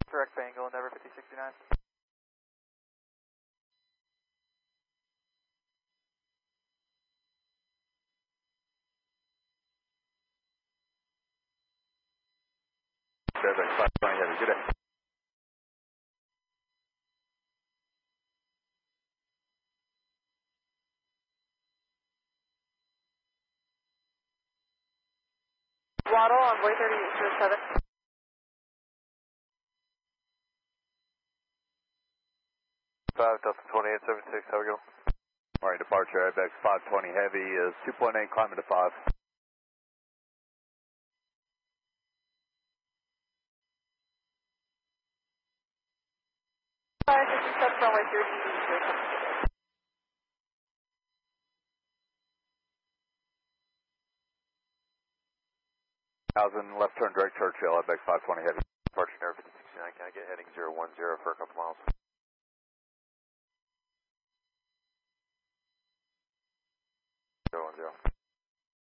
Direct Bengal, Endeavor 5069. Fairbanks 520 Heavy, good day. Waddle, Envoy 3807. 5 Delta 2876, how are we going? Alright, departure Airbags 520 Heavy is 2.8, climbing to 5. 557, runway 30. 1000 left turn direct Churchill, Airbags 520 Heavy. Departure Air 5069, can I get heading 010 for a couple miles? 010.